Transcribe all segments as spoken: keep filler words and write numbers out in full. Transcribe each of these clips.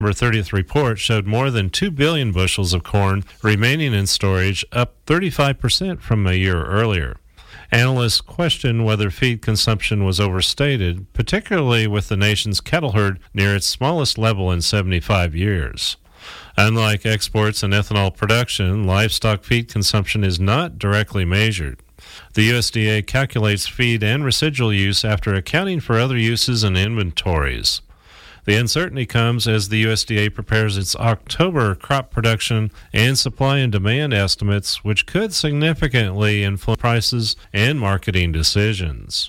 thirtieth report showed more than two billion bushels of corn remaining in storage, up thirty-five percent from a year earlier. Analysts question whether feed consumption was overstated, particularly with the nation's cattle herd near its smallest level in seventy-five years. Unlike exports and ethanol production, livestock feed consumption is not directly measured. The U S D A calculates feed and residual use after accounting for other uses and inventories. The uncertainty comes as the U S D A prepares its October crop production and supply and demand estimates, which could significantly influence prices and marketing decisions.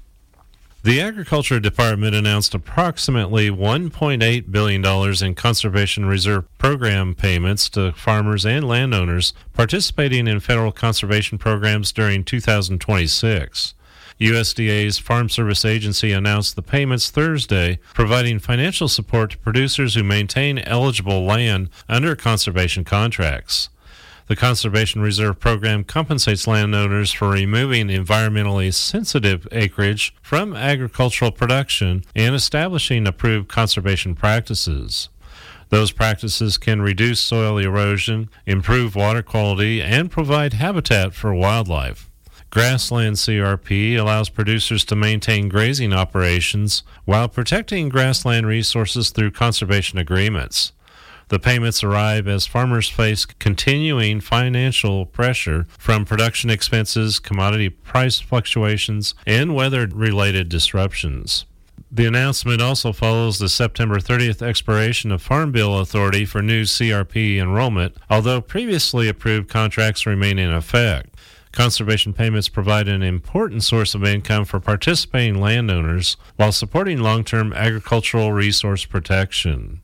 The Agriculture Department announced approximately one point eight billion dollars in Conservation Reserve Program payments to farmers and landowners participating in federal conservation programs during two thousand twenty-six. U S D A's Farm Service Agency announced the payments Thursday, providing financial support to producers who maintain eligible land under conservation contracts. The Conservation Reserve Program compensates landowners for removing environmentally sensitive acreage from agricultural production and establishing approved conservation practices. Those practices can reduce soil erosion, improve water quality, and provide habitat for wildlife. Grassland C R P allows producers to maintain grazing operations while protecting grassland resources through conservation agreements. The payments arrive as farmers face continuing financial pressure from production expenses, commodity price fluctuations, and weather-related disruptions. The announcement also follows the September thirtieth expiration of Farm Bill authority for new C R P enrollment, although previously approved contracts remain in effect. Conservation payments provide an important source of income for participating landowners while supporting long-term agricultural resource protection.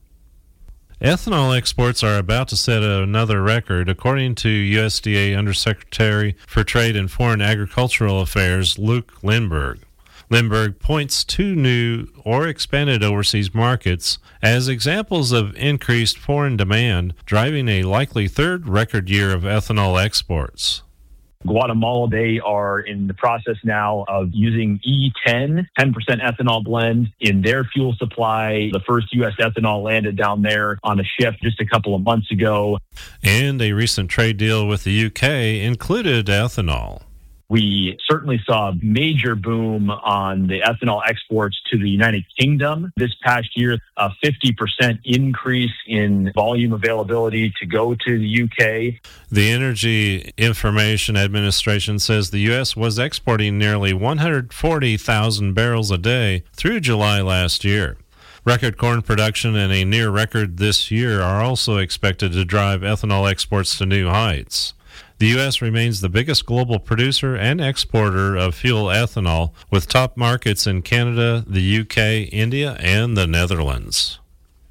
Ethanol exports are about to set another record, according to U S D A Undersecretary for Trade and Foreign Agricultural Affairs, Luke Lindberg. Lindberg points to new or expanded overseas markets as examples of increased foreign demand, driving a likely third record year of ethanol exports. Guatemala, they are in the process now of using E ten, ten percent ethanol blend in their fuel supply. The first U S ethanol landed down there on a ship just a couple of months ago. And a recent trade deal with the U K included ethanol. We certainly saw a major boom on the ethanol exports to the United Kingdom this past year, a fifty percent increase in volume availability to go to the U K. The Energy Information Administration says the U S was exporting nearly one hundred forty thousand barrels a day through July last year. Record corn production and a near record this year are also expected to drive ethanol exports to new heights. The U S remains the biggest global producer and exporter of fuel ethanol, with top markets in Canada, the U K, India, and the Netherlands.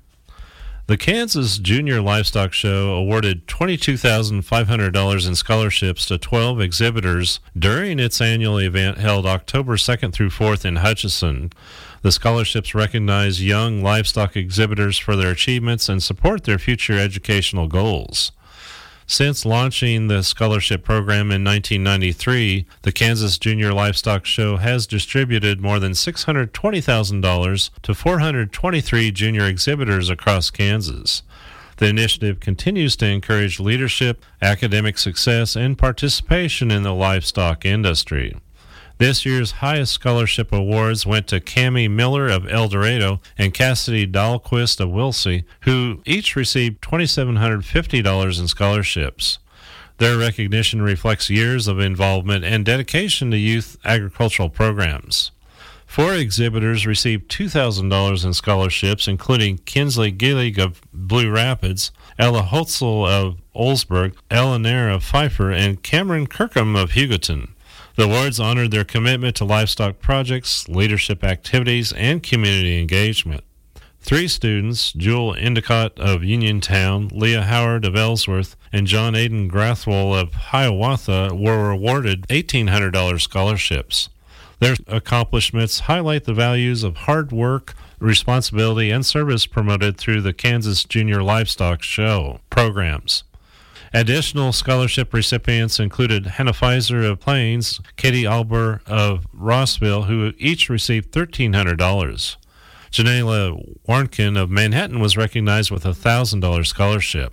The Kansas Junior Livestock Show awarded twenty-two thousand five hundred dollars in scholarships to twelve exhibitors during its annual event held October second through fourth in Hutchinson. The scholarships recognize young livestock exhibitors for their achievements and support their future educational goals. Since launching the scholarship program in nineteen ninety-three, the Kansas Junior Livestock Show has distributed more than six hundred twenty thousand dollars to four hundred twenty-three junior exhibitors across Kansas. The initiative continues to encourage leadership, academic success, and participation in the livestock industry. This year's highest scholarship awards went to Cammie Miller of El Dorado and Cassidy Dahlquist of Wilsey, who each received two thousand seven hundred fifty dollars in scholarships. Their recognition reflects years of involvement and dedication to youth agricultural programs. Four exhibitors received two thousand dollars in scholarships, including Kinsley Gillig of Blue Rapids, Ella Hotzel of Olsburg, Ella Nair of Pfeiffer, and Cameron Kirkham of Hugoton. The awards honored their commitment to livestock projects, leadership activities, and community engagement. Three students, Jewel Endicott of Uniontown, Leah Howard of Ellsworth, and John Aiden Grathwell of Hiawatha, were awarded eighteen hundred dollars scholarships. Their accomplishments highlight the values of hard work, responsibility, and service promoted through the Kansas Junior Livestock Show programs. Additional scholarship recipients included Hannah Pfizer of Plains, Katie Alber of Rossville, who each received thirteen hundred dollars. Janela Warnkin of Manhattan was recognized with a one thousand dollars scholarship.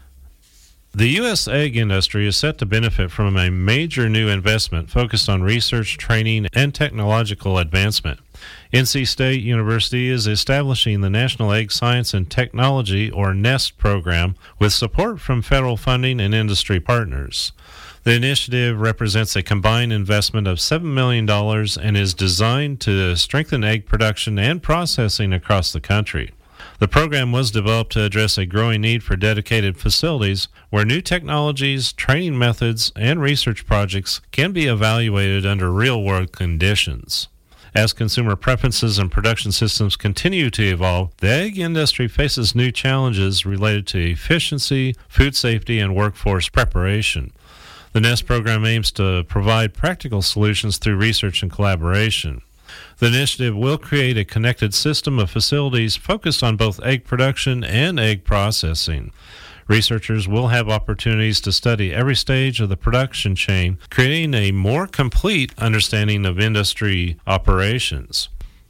The U S egg industry is set to benefit from a major new investment focused on research, training, and technological advancement. N C State University is establishing the National Egg Science and Technology, or NEST, program with support from federal funding and industry partners. The initiative represents a combined investment of seven million dollars and is designed to strengthen egg production and processing across the country. The program was developed to address a growing need for dedicated facilities where new technologies, training methods, and research projects can be evaluated under real-world conditions. As consumer preferences and production systems continue to evolve, the egg industry faces new challenges related to efficiency, food safety, and workforce preparation. The NEST program aims to provide practical solutions through research and collaboration. The initiative will create a connected system of facilities focused on both egg production and egg processing. Researchers will have opportunities to study every stage of the production chain, creating a more complete understanding of industry operations.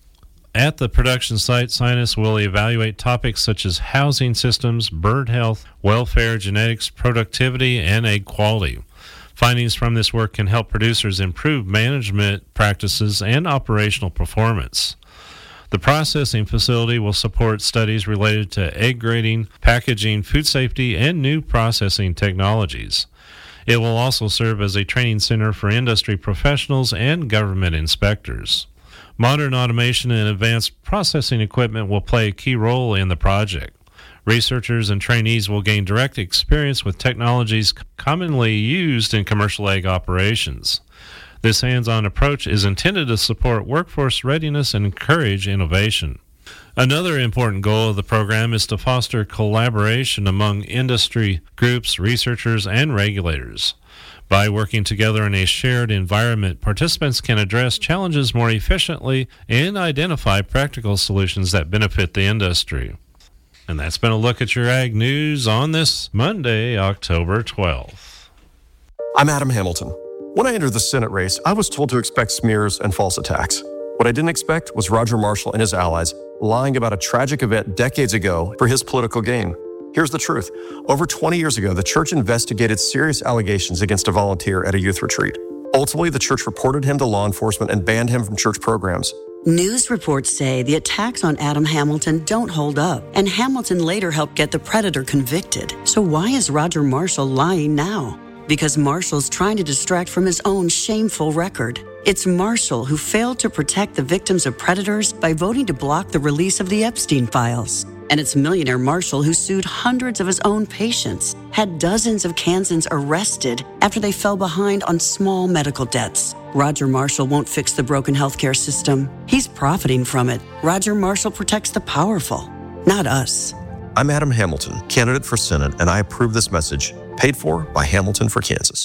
At the production site, scientists will evaluate topics such as housing systems, bird health, welfare, genetics, productivity, and egg quality. Findings from this work can help producers improve management practices and operational performance. The processing facility will support studies related to egg grading, packaging, food safety, and new processing technologies. It will also serve as a training center for industry professionals and government inspectors. Modern automation and advanced processing equipment will play a key role in the project. Researchers and trainees will gain direct experience with technologies commonly used in commercial egg operations. This hands-on approach is intended to support workforce readiness and encourage innovation. Another important goal of the program is to foster collaboration among industry groups, researchers, and regulators. By working together in a shared environment, participants can address challenges more efficiently and identify practical solutions that benefit the industry. And that's been a look at your ag news on this Monday, October twelfth. I'm Adam Hamilton. When I entered the Senate race, I was told to expect smears and false attacks. What I didn't expect was Roger Marshall and his allies lying about a tragic event decades ago for his political gain. Here's the truth. Over twenty years ago, the church investigated serious allegations against a volunteer at a youth retreat. Ultimately, the church reported him to law enforcement and banned him from church programs. News reports say the attacks on Adam Hamilton don't hold up, and Hamilton later helped get the predator convicted. So why is Roger Marshall lying now? Because Marshall's trying to distract from his own shameful record. It's Marshall who failed to protect the victims of predators by voting to block the release of the Epstein files. And it's millionaire Marshall who sued hundreds of his own patients, had dozens of Kansans arrested after they fell behind on small medical debts. Roger Marshall won't fix the broken healthcare system. He's profiting from it. Roger Marshall protects the powerful, not us. I'm Adam Hamilton, candidate for Senate, and I approve this message, paid for by Hamilton for Kansas.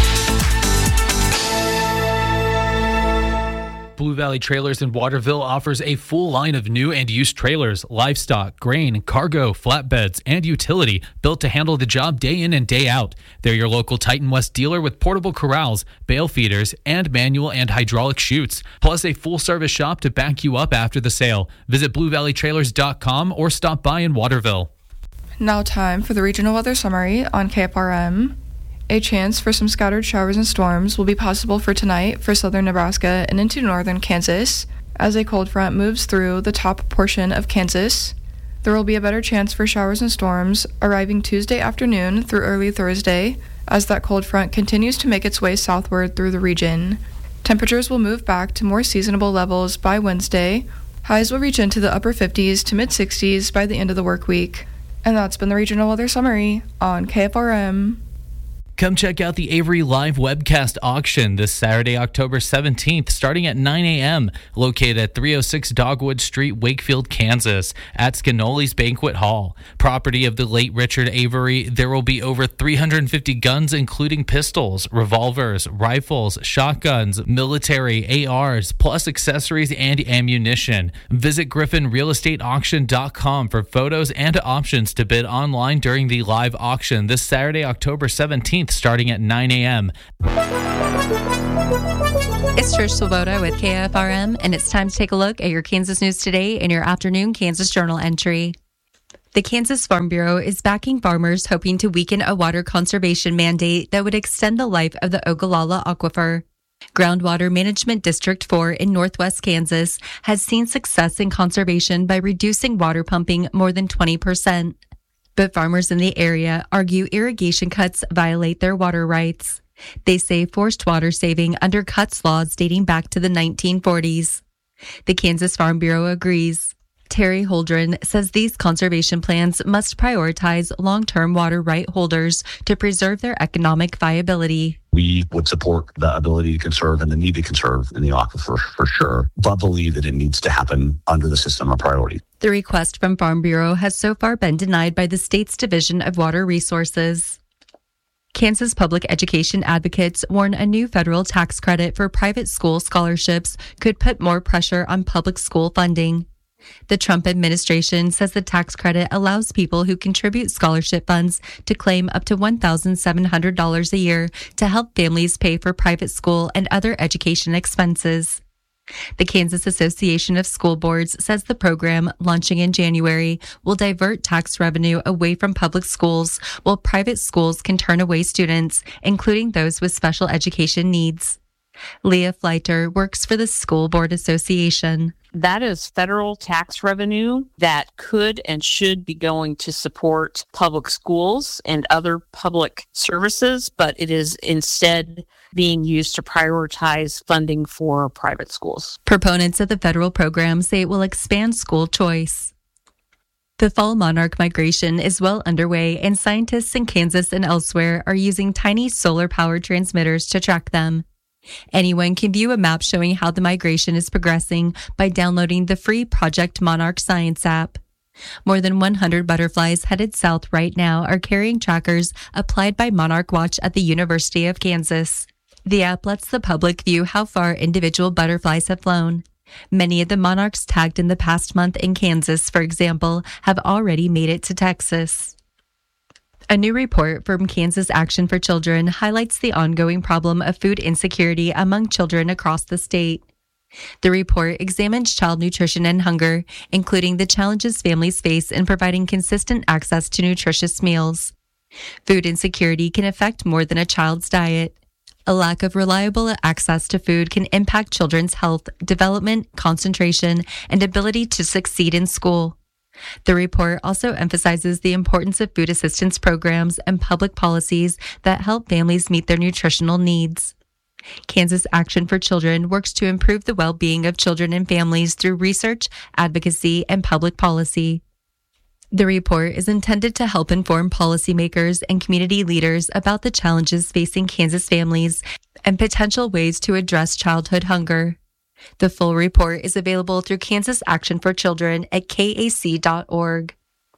Blue Valley Trailers in Waterville offers a full line of new and used trailers, livestock, grain, cargo, flatbeds, and utility built to handle the job day in and day out. They're your local Titan West dealer with portable corrals, bale feeders, and manual and hydraulic chutes, plus a full-service shop to back you up after the sale. Visit blue valley trailers dot com or stop by in Waterville. Now time for the regional weather summary on K F R M. A chance for some scattered showers and storms will be possible for tonight for southern Nebraska and into northern Kansas. As a cold front moves through the top portion of Kansas, there will be a better chance for showers and storms arriving Tuesday afternoon through early Thursday as that cold front continues to make its way southward through the region. Temperatures will move back to more seasonable levels by Wednesday. Highs will reach into the upper fifties to mid-sixties by the end of the work week. And that's been the regional weather summary on K F R M. Come check out the Avery Live webcast auction this Saturday, October seventeenth, starting at nine a.m., located at three oh six Dogwood Street, Wakefield, Kansas, at Scanoli's Banquet Hall. Property of the late Richard Avery, there will be over three hundred fifty guns, including pistols, revolvers, rifles, shotguns, military, A Rs, plus accessories and ammunition. Visit griffin real estate auction dot com for photos and options to bid online during the live auction this Saturday, October seventeenth, seventeenth, starting at nine a.m. It's Trish Swoboda with K F R M, and it's time to take a look at your Kansas news today in your afternoon Kansas Journal entry. The Kansas Farm Bureau is backing farmers hoping to weaken a water conservation mandate that would extend the life of the Ogallala Aquifer. Groundwater Management District four in northwest Kansas has seen success in conservation by reducing water pumping more than twenty percent. But farmers in the area argue irrigation cuts violate their water rights. They say forced water saving undercuts laws dating back to the nineteen forties. The Kansas Farm Bureau agrees. Terry Holdren says these conservation plans must prioritize long-term water right holders to preserve their economic viability. We would support the ability to conserve and the need to conserve in the aquifer for sure, but believe that it needs to happen under the system of priority. The request from Farm Bureau has so far been denied by the state's Division of Water Resources. Kansas public education advocates warn a new federal tax credit for private school scholarships could put more pressure on public school funding. The Trump administration says the tax credit allows people who contribute scholarship funds to claim up to one thousand seven hundred dollars a year to help families pay for private school and other education expenses. The Kansas Association of School Boards says the program, launching in January, will divert tax revenue away from public schools, while private schools can turn away students, including those with special education needs. Leah Fleiter works for the School Board Association. That is federal tax revenue that could and should be going to support public schools and other public services, but it is instead being used to prioritize funding for private schools. Proponents of the federal program say it will expand school choice. The fall monarch migration is well underway, and scientists in Kansas and elsewhere are using tiny solar-powered transmitters to track them. Anyone can view a map showing how the migration is progressing by downloading the free Project Monarch Science app. More than one hundred butterflies headed south right now are carrying trackers applied by Monarch Watch at the University of Kansas. The app lets the public view how far individual butterflies have flown. Many of the monarchs tagged in the past month in Kansas, for example, have already made it to Texas. A new report from Kansas Action for Children highlights the ongoing problem of food insecurity among children across the state. The report examines child nutrition and hunger, including the challenges families face in providing consistent access to nutritious meals. Food insecurity can affect more than a child's diet. A lack of reliable access to food can impact children's health, development, concentration, and ability to succeed in school. The report also emphasizes the importance of food assistance programs and public policies that help families meet their nutritional needs. Kansas Action for Children works to improve the well-being of children and families through research, advocacy, and public policy. The report is intended to help inform policymakers and community leaders about the challenges facing Kansas families and potential ways to address childhood hunger. The full report is available through Kansas Action for Children at K A C dot org.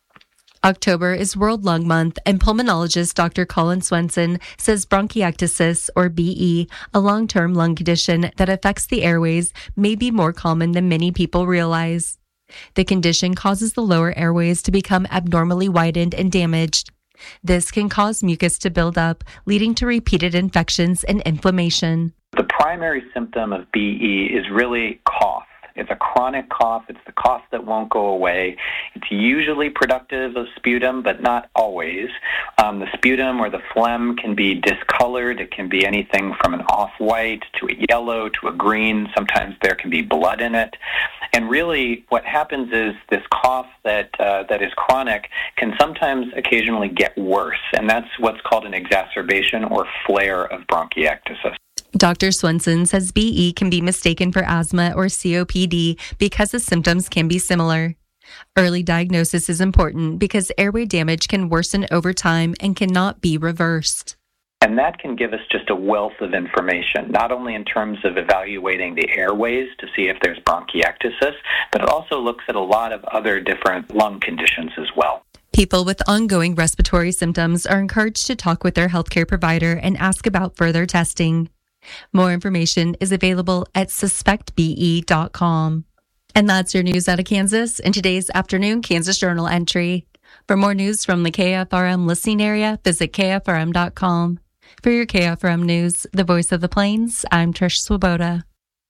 October is World Lung Month, and pulmonologist Doctor Colin Swenson says bronchiectasis, or B E, a long-term lung condition that affects the airways, may be more common than many people realize. The condition causes the lower airways to become abnormally widened and damaged. This can cause mucus to build up, leading to repeated infections and inflammation. The primary symptom of B E is really cough. It's a chronic cough. It's the cough that won't go away. It's usually productive of sputum, but not always. Um, the sputum or the phlegm can be discolored. It can be anything from an off-white to a yellow to a green. Sometimes there can be blood in it. And really what happens is this cough that uh, that is chronic can sometimes occasionally get worse, and that's what's called an exacerbation or flare of bronchiectasis. Doctor Swenson says B E can be mistaken for asthma or C O P D because the symptoms can be similar. Early diagnosis is important because airway damage can worsen over time and cannot be reversed. And that can give us just a wealth of information, not only in terms of evaluating the airways to see if there's bronchiectasis, but it also looks at a lot of other different lung conditions as well. People with ongoing respiratory symptoms are encouraged to talk with their healthcare provider and ask about further testing. More information is available at suspect B E dot com. And that's your news out of Kansas in today's afternoon Kansas Journal entry. For more news from the K F R M listening area, visit K F R M dot com. For your K F R M News, the voice of the Plains, I'm Trish Swoboda.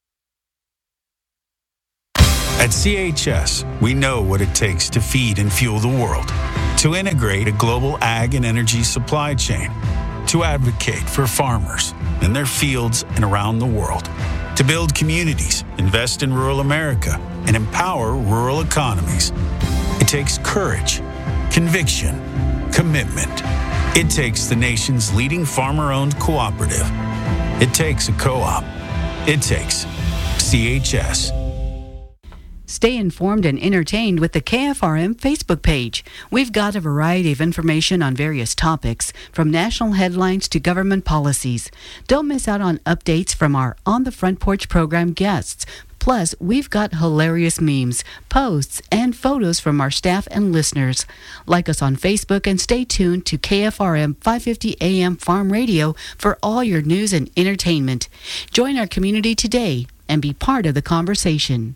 At C H S, we know what it takes to feed and fuel the world, to integrate a global ag and energy supply chain, to advocate for farmers in their fields and around the world, to build communities, invest in rural America, and empower rural economies. It takes courage, conviction, commitment. It takes the nation's leading farmer-owned cooperative. It takes a co-op. It takes C H S. Stay informed and entertained with the K F R M Facebook page. We've got a variety of information on various topics, from national headlines to government policies. Don't miss out on updates from our On the Front Porch program guests. Plus, we've got hilarious memes, posts, and photos from our staff and listeners. Like us on Facebook and stay tuned to K F R M five fifty A M Farm Radio for all your news and entertainment. Join our community today and be part of the conversation.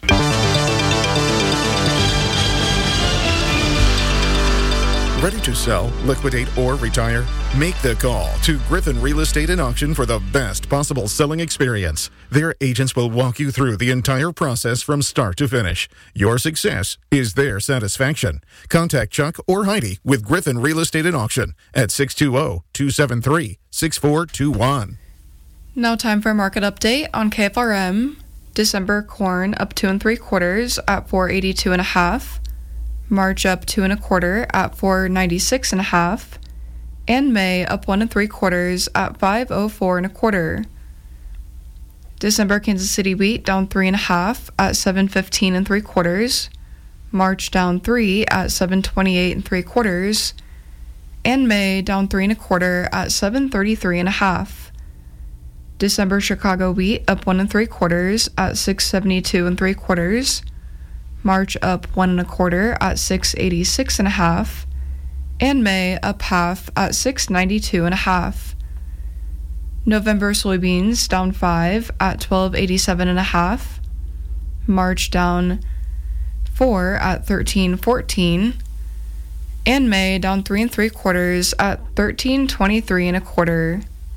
Ready to sell, liquidate, or retire? Make the call to Griffin Real Estate and Auction for the best possible selling experience. Their agents will walk you through the entire process from start to finish. Your success is their satisfaction. Contact Chuck or Heidi with Griffin Real Estate and Auction at six two zero, two seven three, six four two one. Now time for a market update on K F R M. December corn up two and three quarters at four eighty-two and a half. March up two and a quarter at four ninety-six and a half. And May up one and three quarters at five oh four and a quarter. December Kansas City wheat down three and a half at seven fifteen and three quarters. March down three at seven twenty-eight and three quarters. And May down three and a quarter at seven thirty-three and a half. December Chicago wheat up one and three quarters at six seventy-two and three quarters. March up one and a quarter at six eighty-six and a half. And May up half at six ninety-two and a half. November soybeans down five at twelve eighty-seven and a half. March down four at thirteen fourteen. And May down three and three quarters at thirteen twenty-three and a quarter.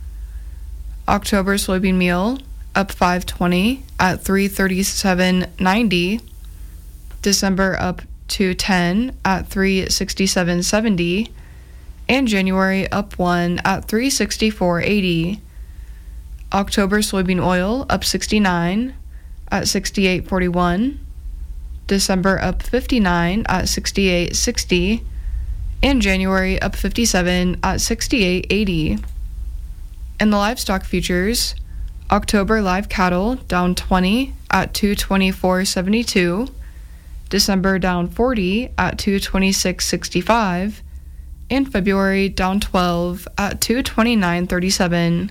October soybean meal up five twenty at three thirty-seven ninety. December up two ten at three sixty-seven seventy. And January up one at three sixty-four eighty. October soybean oil up sixty-nine at sixty-eight forty-one. December up fifty-nine at sixty-eight sixty. And January up fifty-seven at sixty-eight eighty. In the livestock futures, October live cattle down twenty at two twenty-four seventy-two, December down forty at two twenty-six sixty-five, and February down twelve at two twenty-nine thirty-seven.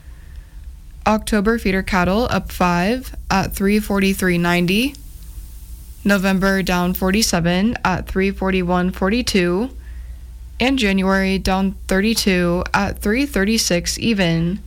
October feeder cattle up five at three forty-three ninety, November down forty-seven at three forty-one forty-two, and January down thirty-two at three thirty-six even.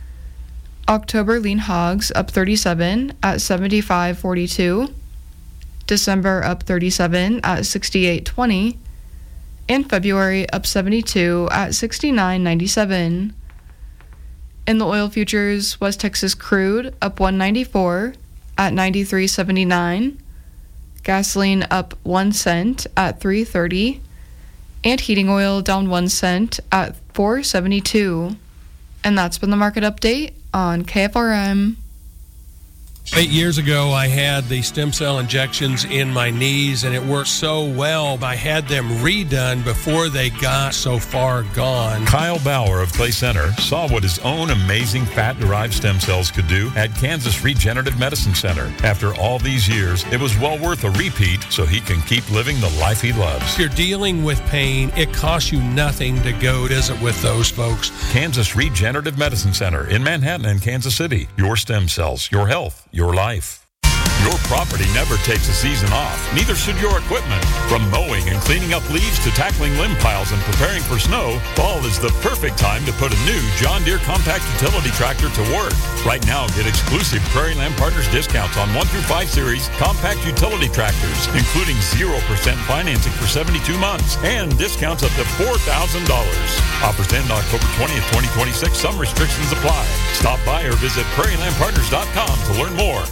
October lean hogs up thirty-seven at seventy-five forty-two, December up thirty-seven at sixty-eight twenty, and February up seventy-two at sixty-nine ninety-seven. In the oil futures, West Texas crude up one ninety-four at ninety-three seventy-nine, gasoline up one cent at three thirty, and heating oil down one cent at four seventy-two. And that's been the market update on K F R M. Eight years ago, I had the stem cell injections in my knees, and it worked so well. I had them redone before they got so far gone. Kyle Bauer of Clay Center saw what his own amazing fat-derived stem cells could do at Kansas Regenerative Medicine Center. After all these years, it was well worth a repeat so he can keep living the life he loves. If you're dealing with pain, it costs you nothing to go visit with those folks. Kansas Regenerative Medicine Center in Manhattan and Kansas City. Your stem cells, your health, your life. Your property never takes a season off. Neither should your equipment. From mowing and cleaning up leaves to tackling limb piles and preparing for snow, fall is the perfect time to put a new John Deere compact utility tractor to work. Right now, get exclusive Prairie Land Partners discounts on one through five series compact utility tractors, including zero percent financing for seventy-two months and discounts up to four thousand dollars. Offers end October twentieth, twenty twenty-six. Some restrictions apply. Stop by or visit prairie land partners dot com to learn more.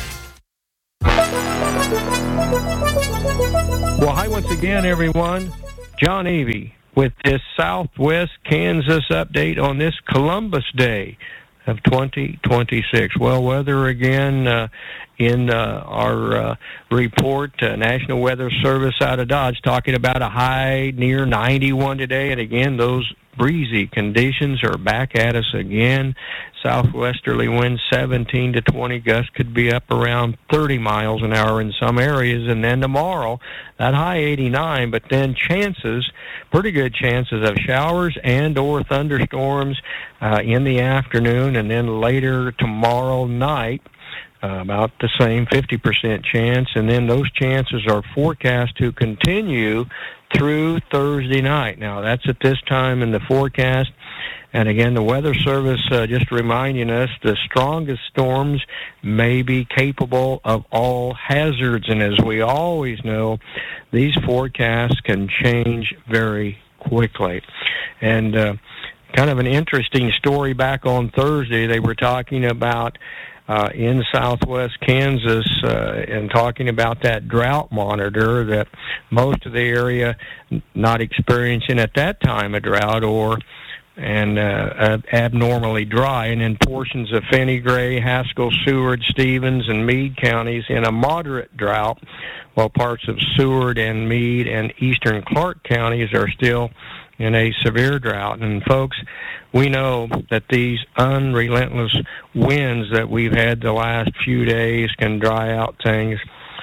Well, hi once again, everyone. John Avey with this Southwest Kansas update on this Columbus Day of twenty twenty-six. Well, weather again uh, in uh, our uh, report, uh, National Weather Service out of Dodge talking about a high near ninety-one today, and again, those breezy conditions are back at us again. Southwesterly winds seventeen to twenty, gusts could be up around thirty miles an hour in some areas, and then tomorrow, that high eighty-nine, but then chances, pretty good chances of showers and or thunderstorms uh, in the afternoon, and then later tomorrow night, Uh, about the same fifty percent chance, and then those chances are forecast to continue through Thursday night. Now, that's at this time in the forecast, and again, the Weather Service uh, just reminding us the strongest storms may be capable of all hazards, and as we always know, these forecasts can change very quickly. And uh, kind of an interesting story back on Thursday, they were talking about Uh, in southwest Kansas uh, and talking about that drought monitor that most of the area not experiencing at that time a drought or and uh, abnormally dry, and in portions of Finney, Gray, Haskell, Seward, Stevens, and Meade counties in a moderate drought, while parts of Seward and Meade and eastern Clark counties are still in a severe drought. And folks, we know that these unrelentless winds that we've had the last few days can dry out things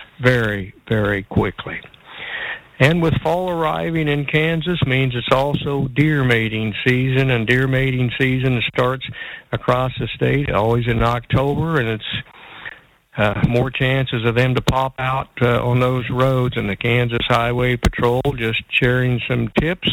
very, very quickly. And with fall arriving in Kansas means it's also deer mating season, and deer mating season starts across the state always in October, and it's uh, more chances of them to pop out uh, on those roads. And the Kansas Highway Patrol just sharing some tips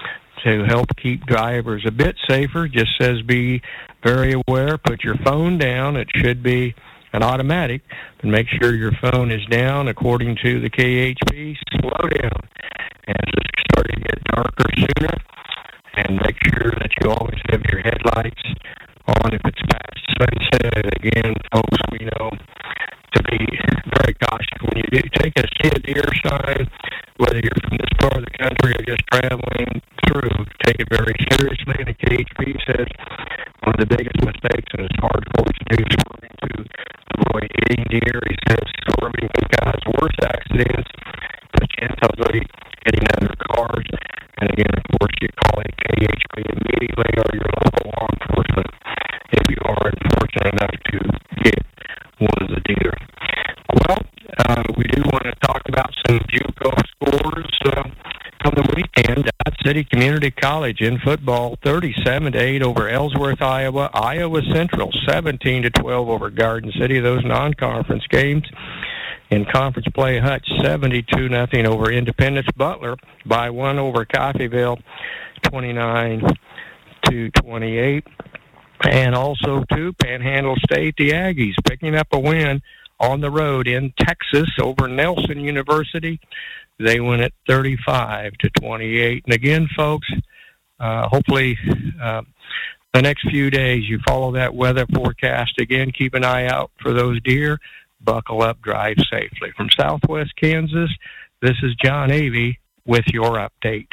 to help keep drivers a bit safer. Just says be very aware, put your phone down. It should be an automatic, but make sure your phone is down. According to the K H P, slow down as it's starting to get darker sooner, and make sure that you always have your headlights on if it's past sunset. Again, folks, we know to be very cautious when you do take a see a deer sign, whether you're from this part of the country or just traveling through, take it very seriously. And the K H P says one of the biggest mistakes, and it's hard for us to do, swerving to avoid hitting deer. He says swerving can cause worse accidents, potentially hitting other cars. And again, of course, you call a K H P immediately or your local law enforcement if you are unfortunate enough to hit one of the deer. Well, uh, we do want to talk about some JUCO scores uh, from the weekend. Dodge City Community College in football, thirty-seven to eight over Ellsworth, Iowa. Iowa Central, seventeen to twelve over Garden City. Those non-conference games. In conference play, Hutch, seventy-two nothing over Independence. Butler by one over Coffeyville, twenty-nine to twenty-eight. And also, too, Panhandle State, the Aggies picking up a win on the road in Texas over Nelson University. They win it thirty-five to twenty-eight. And again, folks, uh, hopefully uh, the next few days you follow that weather forecast. Again, keep an eye out for those deer. Buckle up, drive safely. From Southwest Kansas, this is John Avey with your update.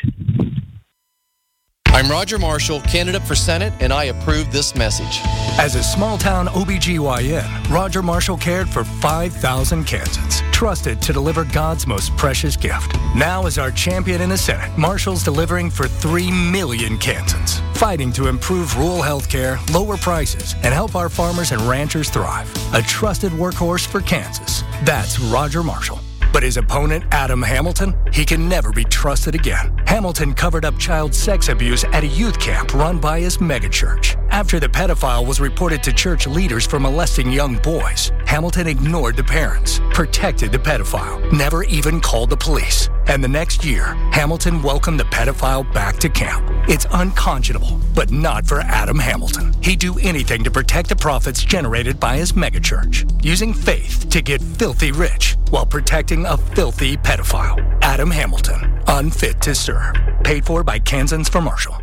I'm Roger Marshall, candidate for Senate, and I approve this message. As a small-town O B G Y N, Roger Marshall cared for five thousand Kansans, trusted to deliver God's most precious gift. Now as our champion in the Senate, Marshall's delivering for three million Kansans, fighting to improve rural health care, lower prices, and help our farmers and ranchers thrive. A trusted workhorse for Kansas. That's Roger Marshall. But his opponent, Adam Hamilton, he can never be trusted again. Hamilton covered up child sex abuse at a youth camp run by his megachurch. After the pedophile was reported to church leaders for molesting young boys, Hamilton ignored the parents, protected the pedophile, never even called the police. And the next year, Hamilton welcomed the pedophile back to camp. It's unconscionable, but not for Adam Hamilton. He'd do anything to protect the profits generated by his megachurch, using faith to get filthy rich while protecting a filthy pedophile. Adam Hamilton, unfit to serve. Paid for by Kansans for Marshall.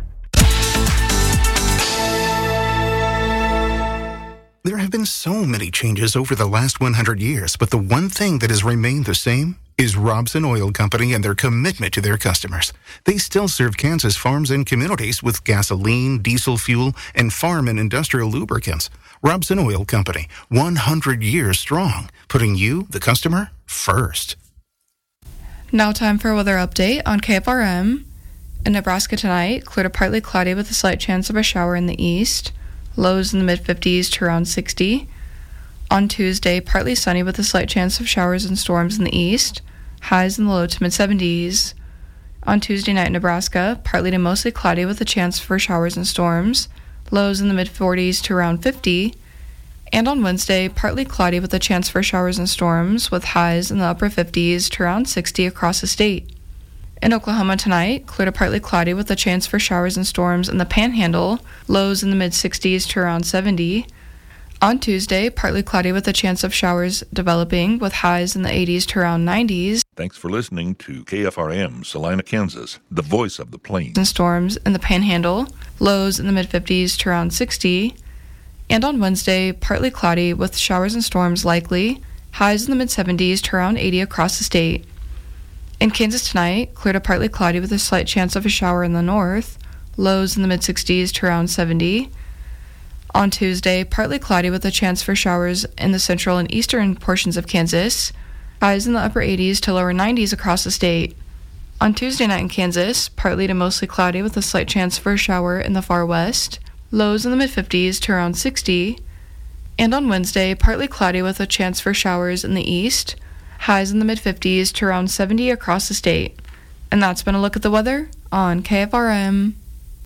There have been so many changes over the last one hundred years, but the one thing that has remained the same is Robson Oil Company and their commitment to their customers. They still serve Kansas farms and communities with gasoline, diesel fuel, and farm and industrial lubricants. Robson Oil Company, one hundred years strong, putting you, the customer, first. Now time for a weather update on K F R M. In Nebraska tonight, clear to partly cloudy with a slight chance of a shower in the east. Lows in the mid-fifties to around sixty. On Tuesday, partly sunny with a slight chance of showers and storms in the east. Highs in the low to mid-seventies. On Tuesday night in Nebraska, partly to mostly cloudy with a chance for showers and storms. Lows in the mid-forties to around fifty. And on Wednesday, partly cloudy with a chance for showers and storms, with highs in the upper fifties to around sixty across the state. In Oklahoma tonight, clear to partly cloudy with a chance for showers and storms in the Panhandle, lows in the mid-sixties to around seventy. On Tuesday, partly cloudy with a chance of showers developing, with highs in the eighties to around nineties. Thanks for listening to K F R M, Salina, Kansas, the voice of the plains. And storms in the Panhandle, lows in the mid-fifties to around sixty. And on Wednesday, partly cloudy with showers and storms likely, highs in the mid-seventies to around eighty across the state. In Kansas tonight, clear to partly cloudy with a slight chance of a shower in the north, lows in the mid-sixties to around seventy. On Tuesday, partly cloudy with a chance for showers in the central and eastern portions of Kansas, highs in the upper eighties to lower nineties across the state. On Tuesday night in Kansas, partly to mostly cloudy with a slight chance for a shower in the far west, lows in the mid-fifties to around sixty. And on Wednesday, partly cloudy with a chance for showers in the east, highs in the mid-fifties to around seventy across the state. And that's been a look at the weather on K F R M.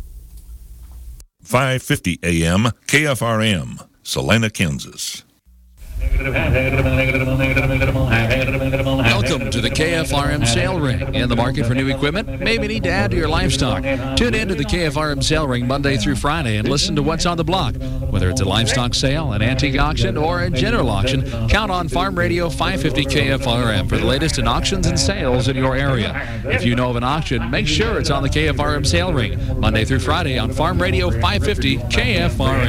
five fifty A M, K F R M, Salina, Kansas. Welcome to the K F R M Sale Ring. In the market for new equipment? Maybe need to add to your livestock. Tune in to the K F R M Sale Ring Monday through Friday and listen to what's on the block. Whether it's a livestock sale, an antique auction, or a general auction, count on Farm Radio five fifty K F R M for the latest in auctions and sales in your area. If you know of an auction, make sure it's on the K F R M Sale Ring Monday through Friday on Farm Radio five fifty K F R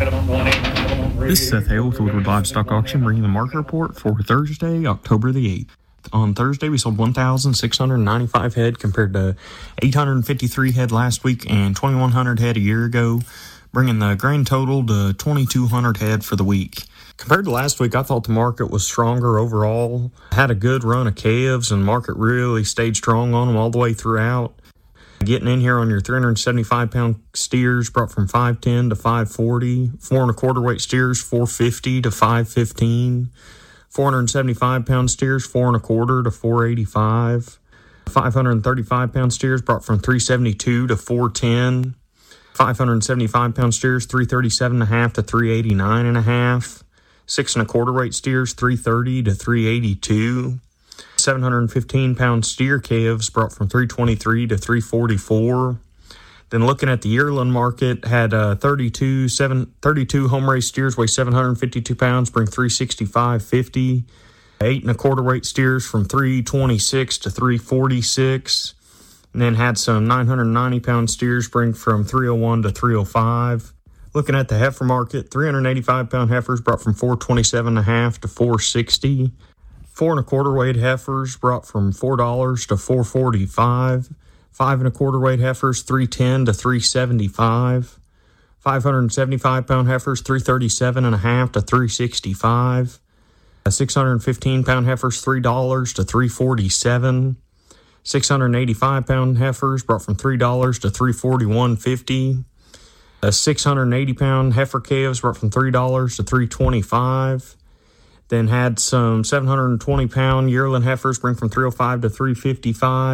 M. This is Seth Hale with Woodward Livestock Auction, bringing the market report for Thursday, October the eighth. On Thursday, we sold one thousand six hundred ninety-five head compared to eight hundred fifty-three head last week and twenty-one hundred head a year ago, bringing the grand total to twenty-two hundred head for the week. Compared to last week, I thought the market was stronger overall. Had a good run of calves, and the market really stayed strong on them all the way throughout. Getting in here on your three hundred seventy-five pound steers brought from five ten to five forty. Four and a quarter weight steers, four fifty to five fifteen. four hundred seventy-five pound steers, four and a quarter to four eighty-five. five hundred thirty-five pound steers brought from three seventy-two to four ten. five hundred seventy-five pound steers, three thirty-seven and a half to three eighty-nine and a half. Six and a quarter weight steers, three thirty to three eighty-two. seven hundred fifteen pound steer calves brought from three twenty-three to three forty-four. Then looking at the yearling market, had uh, thirty-two, seven, thirty-two home raised steers weigh seven hundred fifty-two pounds, bring three sixty-five fifty. Eight and a quarter weight steers from three twenty-six to three forty-six. And then had some nine hundred ninety pound steers bring from three oh one to three oh five. Looking at the heifer market, three hundred eighty-five pound heifers brought from four twenty-seven and a half to four sixty. Four and a quarter weight heifers brought from four dollars to four forty-five. Five and a quarter weight heifers, three ten to three seventy-five. Five hundred seventy-five pound heifers, three thirty-seven and a half to three sixty-five. Six hundred fifteen pound heifers, three dollars to three forty-seven. Six hundred eighty-five pound heifers brought from three dollars to three forty-one fifty. Six hundred eighty pound heifer calves brought from three dollars to three twenty-five. Then had some seven hundred twenty pound yearling heifers bring from three oh five to three fifty-five.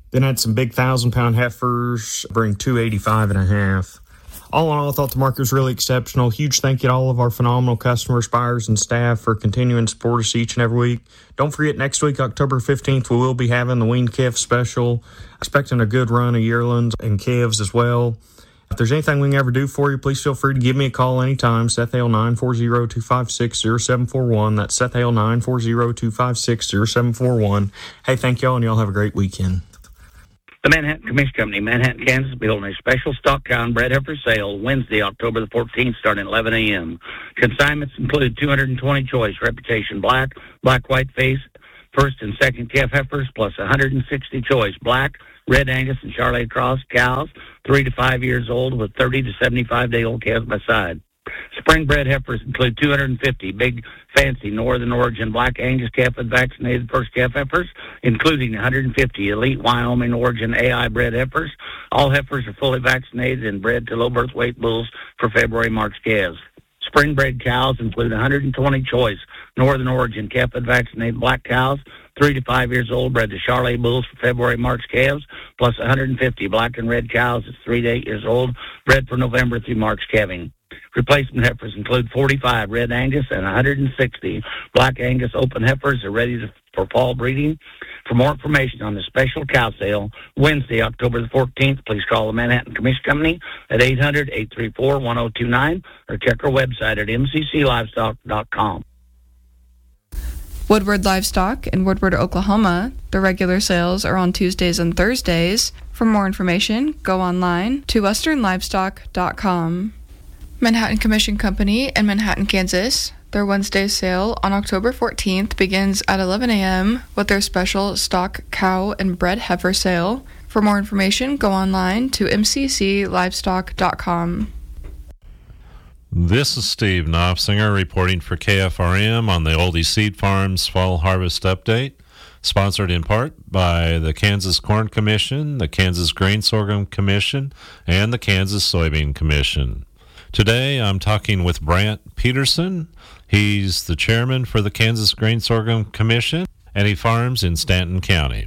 Then had some big thousand-pound heifers, bring two eighty-five and a half. All in all, I thought the market was really exceptional. Huge thank you to all of our phenomenal customers, buyers, and staff for continuing to support us each and every week. Don't forget, next week, October fifteenth, we will be having the weaned calf special. Expecting a good run of yearlings and calves as well. If there's anything we can ever do for you, please feel free to give me a call anytime. Seth Hale, nine four zero, two five six, zero seven four one. That's Seth Hale, nine four zero, two five six, zero seven four one. Hey, thank y'all, and y'all have a great weekend. The Manhattan Commission Company, Manhattan, Kansas, will be holding a special stock cow and bred heifer sale Wednesday, October the fourteenth, starting at eleven a.m. Consignments include two hundred twenty choice Reputation Black, Black White Face, first and second calf heifers, plus one hundred sixty choice Black, Red Angus, and Charolais Cross cows, three to five years old with thirty to seventy-five day old calves by side. Spring bred heifers include two hundred fifty big, fancy Northern Origin Black Angus calf and vaccinated first calf heifers, including one hundred fifty elite Wyoming Origin A I bred heifers. All heifers are fully vaccinated and bred to low birth weight bulls for February March calves. Spring bred cows include one hundred twenty choice Northern Origin calf and vaccinated black cows, three to five years old, bred to Charolais bulls for February March calves, plus one hundred fifty black and red cows that's three to eight years old, bred for November through March calving. Replacement heifers include forty-five Red Angus and one hundred sixty Black Angus open heifers are ready to, for fall breeding. For more information on the special cow sale, Wednesday, October the fourteenth, please call the Manhattan Commission Company at eight hundred, eight three four, one oh two nine or check our website at m c c livestock dot com. Woodward Livestock in Woodward, Oklahoma. The regular sales are on Tuesdays and Thursdays. For more information, go online to western livestock dot com. Manhattan Commission Company in Manhattan, Kansas. Their Wednesday sale on October fourteenth begins at eleven a.m. with their special stock cow and bred heifer sale. For more information, go online to m c c livestock dot com. This is Steve Knopfsinger reporting for K F R M on the Oldie Seed Farms Fall Harvest Update, sponsored in part by the Kansas Corn Commission, the Kansas Grain Sorghum Commission, and the Kansas Soybean Commission. Today, I'm talking with Brant Peterson. He's the chairman for the Kansas Grain Sorghum Commission, and he farms in Stanton County.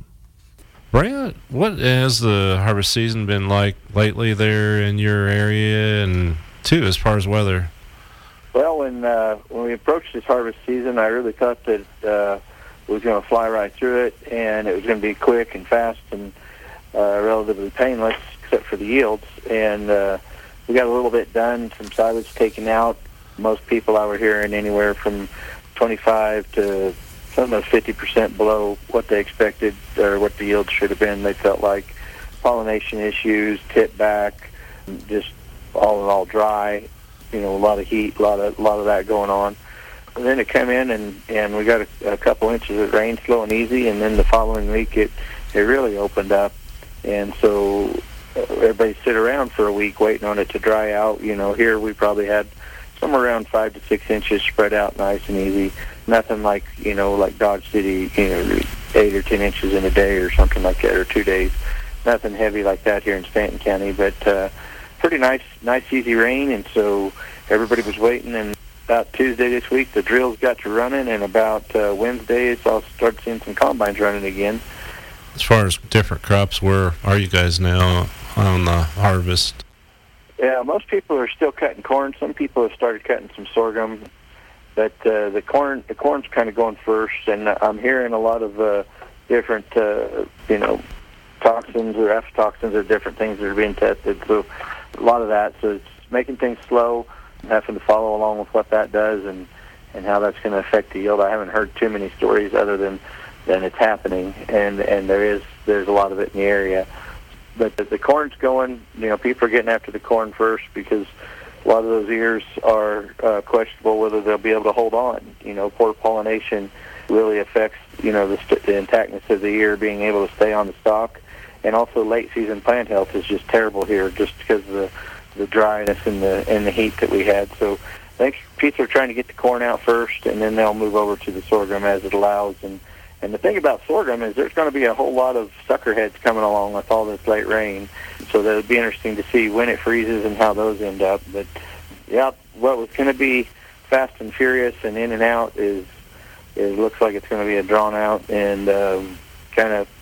Brant, what has the harvest season been like lately there in your area, and too, as far as weather? Well, when uh, when we approached this harvest season, I really thought that uh, it was going to fly right through it, and it was going to be quick and fast and uh, relatively painless, except for the yields. And uh, we got a little bit done, some silage taken out. Most people I were hearing anywhere from twenty-five to almost fifty percent below what they expected or what the yield should have been. They felt like pollination issues, tip back, just all in all dry. You know, a lot of heat, a lot of a lot of that going on. And then it came in, and, and we got a, a couple inches of rain, slow and easy. And then the following week, it it really opened up, and so everybody sit around for a week waiting on it to dry out. You know, here we probably had somewhere around five to six inches spread out nice and easy. Nothing like, you know, like Dodge City, you know, eight or ten inches in a day or something like that, or two days. Nothing heavy like that here in Stanton County, but uh, pretty nice, nice easy rain. And so everybody was waiting. And about Tuesday this week, the drills got to running, and about uh, Wednesday, it's all started seeing some combines running again. As far as different crops, where are you guys now on the harvest? Yeah, most people are still cutting corn. Some people have started cutting some sorghum, but uh, the corn, the corn's kind of going first. And I'm hearing a lot of uh, different, uh, you know, toxins or aflatoxins or different things that are being tested. So a lot of that. So it's making things slow, having to follow along with what that does and and how that's going to affect the yield. I haven't heard too many stories other than than it's happening, and and there is there's a lot of it in the area. But the, the corn's going, you know, people are getting after the corn first because a lot of those ears are uh, questionable whether they'll be able to hold on. You know, poor pollination really affects, you know, the, st- the intactness of the ear being able to stay on the stalk. And also late season plant health is just terrible here just because of the, the dryness and the and the heat that we had. So I think people are trying to get the corn out first, and then they'll move over to the sorghum as it allows. And And the thing about sorghum is there's going to be a whole lot of sucker heads coming along with all this late rain. So that'll be interesting to see when it freezes and how those end up. But, yeah, what was going to be fast and furious and in and out is, it looks like it's going to be a drawn out and um, kind of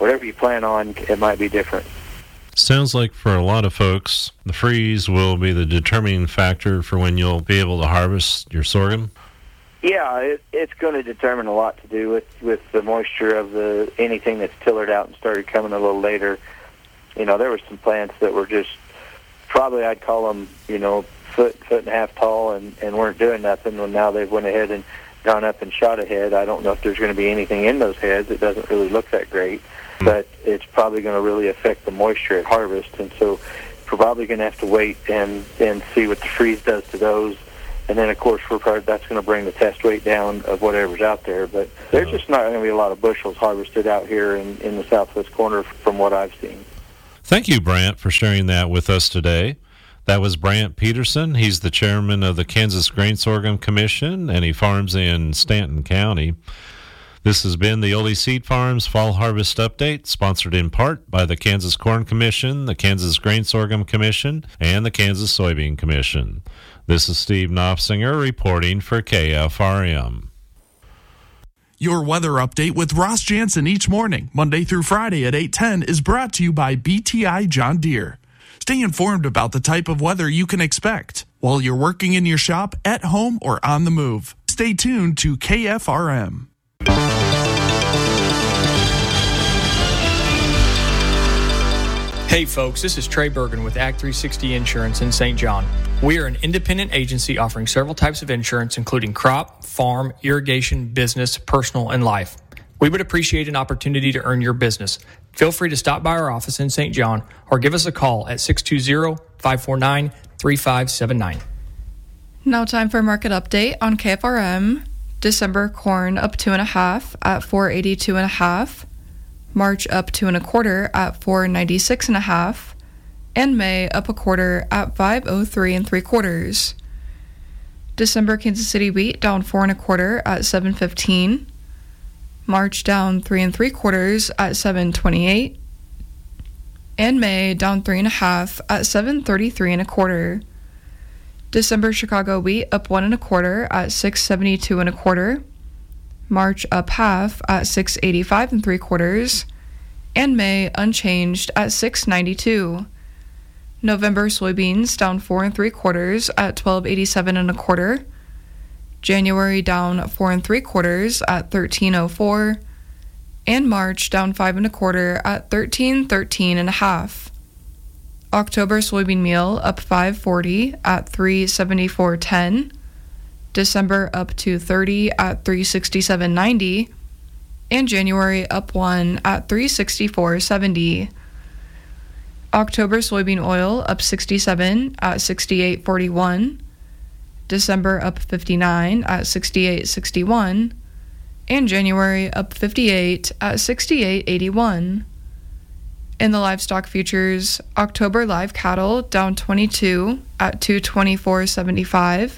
whatever you plan on, it might be different. Sounds like for a lot of folks, the freeze will be the determining factor for when you'll be able to harvest your sorghum. Yeah, it, it's going to determine a lot to do with, with the moisture of the anything that's tillered out and started coming a little later. You know, there were some plants that were just probably I'd call them, you know, foot foot and a half tall and, and weren't doing nothing. Well, now they've went ahead and gone up and shot ahead. I don't know if there's going to be anything in those heads. It doesn't really look that great, but it's probably going to really affect the moisture at harvest. And so we're probably going to have to wait and, and see what the freeze does to those. And then, of course, we're probably, that's going to bring the test weight down of whatever's out there. But there's just not going to be a lot of bushels harvested out here in, in the southwest corner from what I've seen. Thank you, Brant, for sharing that with us today. That was Brant Peterson. He's the chairman of the Kansas Grain Sorghum Commission, and he farms in Stanton County. This has been the Ole Seed Farms Fall Harvest Update, sponsored in part by the Kansas Corn Commission, the Kansas Grain Sorghum Commission, and the Kansas Soybean Commission. This is Steve Knopfsinger reporting for K F R M. Your weather update with Ross Jansen each morning, Monday through Friday at eight ten, is brought to you by B T I John Deere. Stay informed about the type of weather you can expect while you're working in your shop, at home, or on the move. Stay tuned to K F R M. Hey folks, this is Trey Bergen with Act three sixty Insurance in Saint John. We are an independent agency offering several types of insurance, including crop, farm, irrigation, business, personal, and life. We would appreciate an opportunity to earn your business. Feel free to stop by our office in Saint John or give us a call at six two zero, five four nine, three five seven nine. Now time for a market update on K F R M. December corn up two and a half at four eighty-two and a half. March up two and a quarter at four ninety-six and a half, and May up a quarter at five oh three and three quarters. December Kansas City wheat down four and a quarter at seven fifteen. March down three and three quarters at seven twenty-eight, and May down three and a half at seven thirty-three and a quarter. December Chicago wheat up one and a quarter at six seventy-two and a quarter. March up half at six eighty-five and three quarters, and May unchanged at six ninety-two. November soybeans down four and three quarters at twelve eighty-seven and a quarter. January down four and three quarters at thirteen oh four, and March down five and a quarter at thirteen thirteen and a half. October soybean meal up five forty at three seventy-four ten. December up two thirty at three sixty-seven ninety, and January up one at three sixty-four seventy. October soybean oil up sixty-seven at sixty-eight forty-one. December up fifty-nine at sixty-eight sixty-one, and January up fifty-eight at sixty-eight eighty-one. In the livestock futures, October live cattle down twenty-two at two twenty-four seventy-five.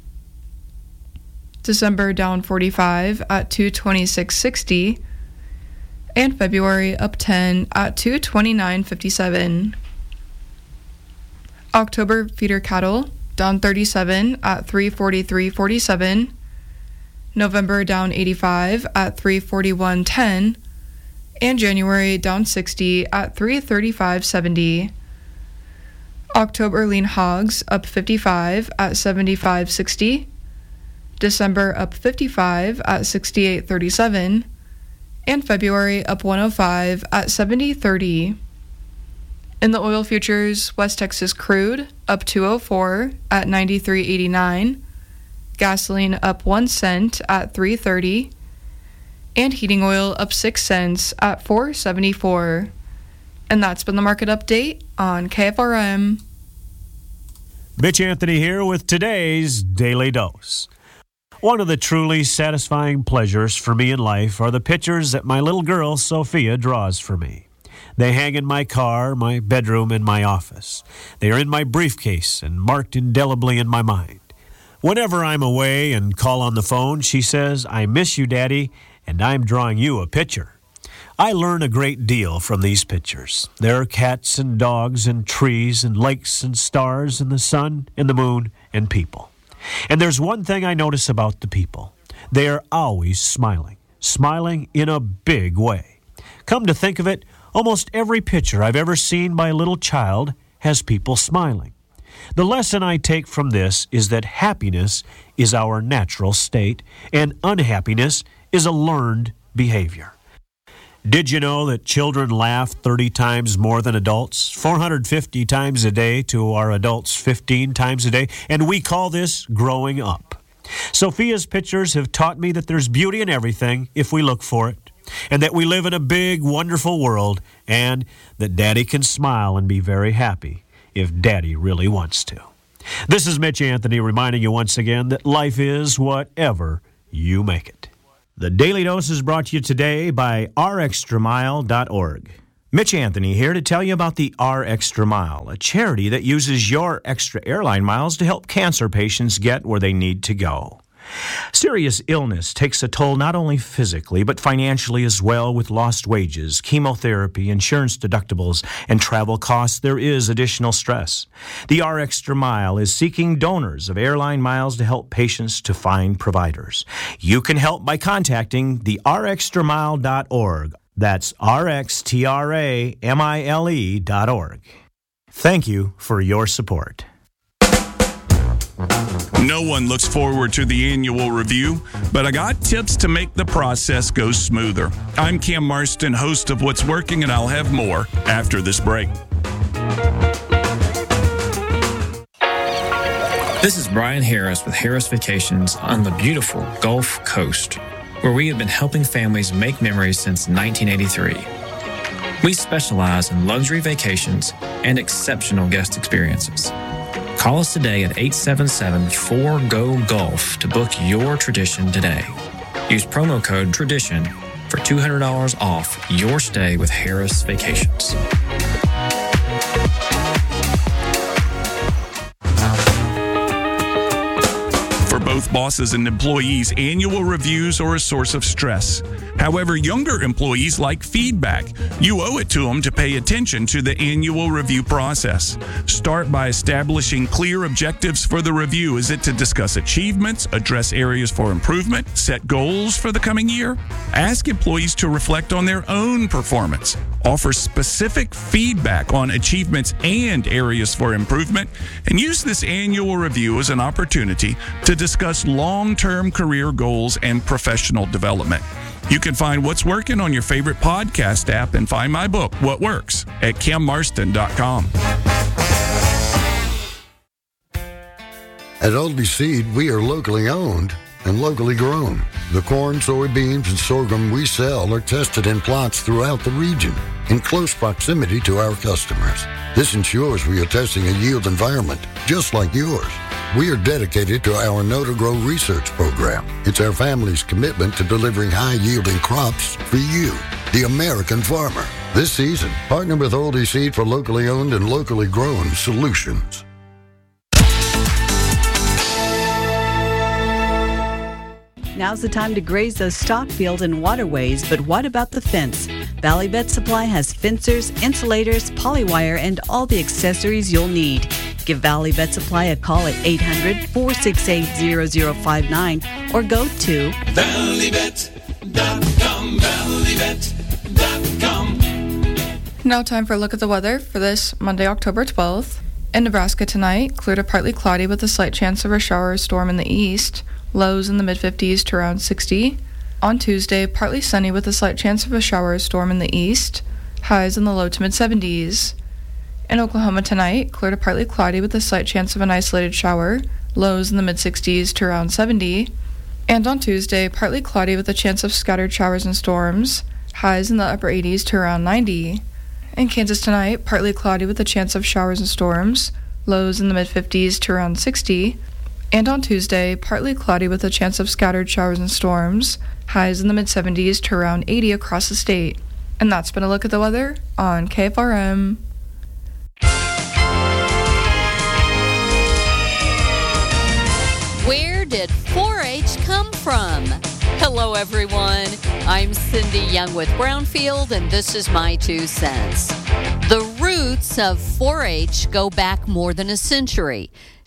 December down forty-five at two twenty-six sixty, and February up ten at two twenty-nine fifty-seven. October feeder cattle down thirty-seven at three forty-three forty-seven. November down eighty-five at three forty-one ten, and January down sixty at three thirty-five seventy. October lean hogs up fifty-five at seventy-five sixty. December up fifty-five at sixty-eight thirty-seven, and February up one oh five at seventy thirty. In the oil futures, West Texas crude up two oh four at ninety-three eighty-nine, gasoline up one cent at three thirty, and heating oil up six cents at four seventy-four. And that's been the market update on K F R M. Mitch Anthony here with today's Daily Dose. One of the truly satisfying pleasures for me in life are the pictures that my little girl, Sophia, draws for me. They hang in my car, my bedroom, and my office. They are in my briefcase and marked indelibly in my mind. Whenever I'm away and call on the phone, she says, "I miss you, Daddy, and I'm drawing you a picture." I learn a great deal from these pictures. There are cats and dogs and trees and lakes and stars and the sun and the moon and people. And there's one thing I notice about the people. They are always smiling, smiling in a big way. Come to think of it, almost every picture I've ever seen by a little child has people smiling. The lesson I take from this is that happiness is our natural state, and unhappiness is a learned behavior. Did you know that children laugh thirty times more than adults, four hundred fifty times a day to our adults fifteen times a day, and we call this growing up? Sophia's pictures have taught me that there's beauty in everything if we look for it, and that we live in a big, wonderful world, and that Daddy can smile and be very happy if Daddy really wants to. This is Mitch Anthony reminding you once again that life is whatever you make it. The Daily Dose is brought to you today by r extra mile dot org. Mitch Anthony here to tell you about the R Extra Mile, a charity that uses your extra airline miles to help cancer patients get where they need to go. Serious illness takes a toll not only physically, but financially as well. With lost wages, chemotherapy, insurance deductibles, and travel costs, there is additional stress. The R Extra Mile is seeking donors of airline miles to help patients to find providers. You can help by contacting the r extra mile dot org. That's R X T R A M I L E dot org. Thank you for your support. No one looks forward to the annual review, but I got tips to make the process go smoother. I'm Cam Marston, host of What's Working, and I'll have more after this break. This is Brian Harris with Harris Vacations on the beautiful Gulf Coast, where we have been helping families make memories since nineteen eighty-three. We specialize in luxury vacations and exceptional guest experiences. Call us today at eight seven seven, four G O, Gulf to book your tradition today. Use promo code TRADITION for two hundred dollars off your stay with Harris Vacations. For both bosses and employees, annual reviews are a source of stress. However, younger employees like feedback. You owe it to them to pay attention to the annual review process. Start by establishing clear objectives for the review. Is it to discuss achievements, address areas for improvement, set goals for the coming year? Ask employees to reflect on their own performance. Offer specific feedback on achievements and areas for improvement, and use this annual review as an opportunity to discuss long-term career goals and professional development. You can find What's Working on your favorite podcast app and find my book, What Works, at cam marston dot com. At Aldi Seed, we are locally owned and locally grown. The corn, soybeans, and sorghum we sell are tested in plots throughout the region in close proximity to our customers. This ensures we are testing a yield environment just like yours. We are dedicated to our Know to Grow research program. It's our family's commitment to delivering high-yielding crops for you, the American farmer. This season, partner with Aldi Seed for locally owned and locally grown solutions. Now's the time to graze those stock fields and waterways, but what about the fence? Valley Vet Supply has fencers, insulators, polywire, and all the accessories you'll need. Give Valley Vet Supply a call at eight hundred, four six eight, zero zero five nine or go to valley vet dot com, valley vet dot com. Now time for a look at the weather for this Monday, October twelfth. In Nebraska tonight, clear to partly cloudy with a slight chance of a shower or storm in the east. Lows in the mid-fifties to around sixty. On Tuesday, partly sunny with a slight chance of a shower or storm in the east. Highs in the low to mid-seventies. In Oklahoma tonight, clear to partly cloudy with a slight chance of an isolated shower. Lows in the mid-sixties to around seventy. And on Tuesday, partly cloudy with a chance of scattered showers and storms. Highs in the upper eighties to around ninety. In Kansas tonight, partly cloudy with a chance of showers and storms. Lows in the mid-fifties to around sixty. And on Tuesday, partly cloudy with a chance of scattered showers and storms. Highs in the mid-seventies to around eighty across the state. And that's been a look at the weather on K F R M. Where did four H come from? Hello, everyone. I'm Cindy Young with Brownfield, and this is my two cents. The roots of four H go back more than a century.